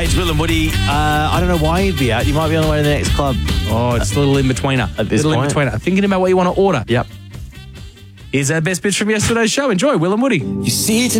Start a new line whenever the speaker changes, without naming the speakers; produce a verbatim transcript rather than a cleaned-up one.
Hey, it's Will and Woody. Uh, I don't know why he'd be out. You might be on the way to the next club.
Oh, it's a little in-betweener.
At this
little
point.
in-betweener. Thinking about what you want to order.
Yep.
Here's our best bits from yesterday's show. Enjoy, Will and Woody.
You see